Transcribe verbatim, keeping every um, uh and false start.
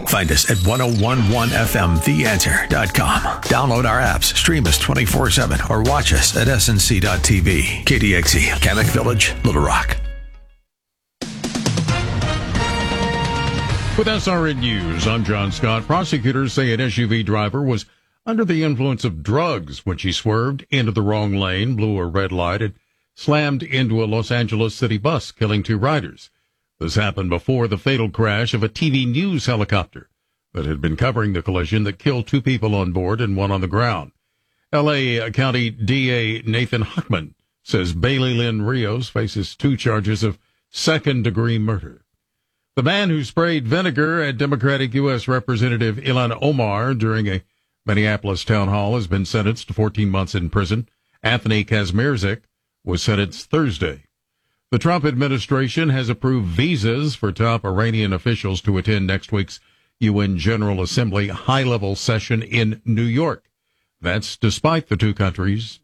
Find us at ten eleven F M the answer dot com. Download our apps, stream us twenty-four seven, or watch us at S N C dot T V. K D X E, Kamek Village, Little Rock. With S R N News, I'm John Scott. Prosecutors say an S U V driver was under the influence of drugs when she swerved into the wrong lane, blew a red light, and slammed into a Los Angeles city bus, killing two riders. This happened before the fatal crash of a T V news helicopter that had been covering the collision that killed two people on board and one on the ground. L A County D A Nathan Huckman says Bailey Lynn Rios faces two charges of second-degree murder. The man who sprayed vinegar at Democratic U S Representative Ilhan Omar during a Minneapolis town hall has been sentenced to fourteen months in prison. Anthony Kazmierczak was sentenced Thursday. The Trump administration has approved visas for top Iranian officials to attend next week's U N General Assembly high-level session in New York. That's despite the two countries